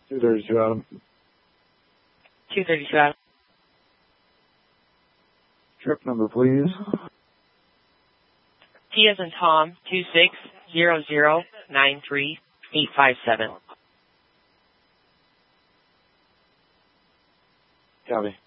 232 Adam. 232 Adam. Trip number, please. T as in Tom, 260093-857. Copy.